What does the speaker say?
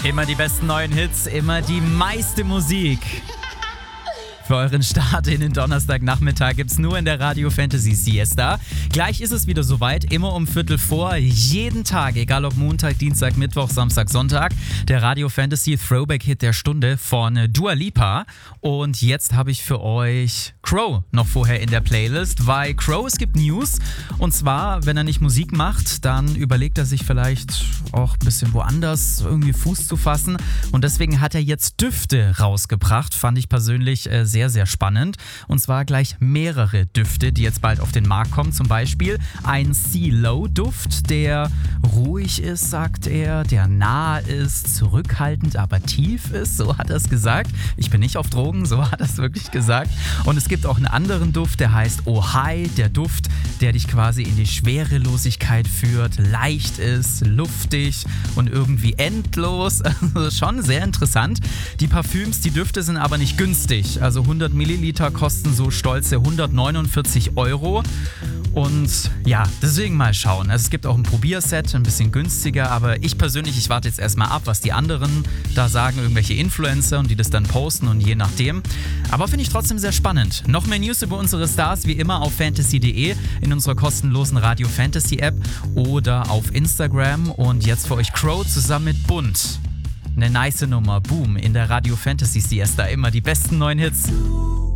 Immer die besten neuen Hits, immer die meiste Musik. Für euren Start in den Donnerstagnachmittag gibt's nur in der Radio Fantasy Siesta. Gleich ist es wieder soweit, immer um 3:15, jeden Tag, egal ob Montag, Dienstag, Mittwoch, Samstag, Sonntag, der Radio Fantasy Throwback Hit der Stunde von Dua Lipa. Und jetzt habe ich für euch Crow noch vorher in der Playlist, weil Crow, es gibt News. Und zwar, wenn er nicht Musik macht, dann überlegt er sich vielleicht auch ein bisschen woanders irgendwie Fuß zu fassen. Und deswegen hat er jetzt Düfte rausgebracht, fand ich persönlich sehr, sehr spannend. Und zwar gleich mehrere Düfte, die jetzt bald auf den Markt kommen. Zum Beispiel ein CeeLo-Duft, der ruhig ist, sagt er, der nah ist, zurückhaltend, aber tief ist. So hat er es gesagt. Ich bin nicht auf Drogen, so hat er es wirklich gesagt. Und es gibt auch einen anderen Duft, der heißt Oh Hi, der Duft, der dich quasi in die Schwerelosigkeit führt, leicht ist, luftig und irgendwie endlos. Also schon sehr interessant. Die Parfüms, die Düfte sind aber nicht günstig. Also 100 Milliliter kosten so stolze 149 €. Und ja, deswegen mal schauen. Also es gibt auch ein Probierset, ein bisschen günstiger, aber ich persönlich, ich warte jetzt erstmal ab, was die anderen da sagen, irgendwelche Influencer und die das dann posten und je nachdem. Aber finde ich trotzdem sehr spannend. Noch mehr News über unsere Stars wie immer auf fantasy.de, in unserer kostenlosen Radio Fantasy App oder auf Instagram. Und jetzt für euch Crow zusammen mit Bunt. Eine nice Nummer, Boom, in der Radio Fantasy Siesta, immer die besten neuen Hits.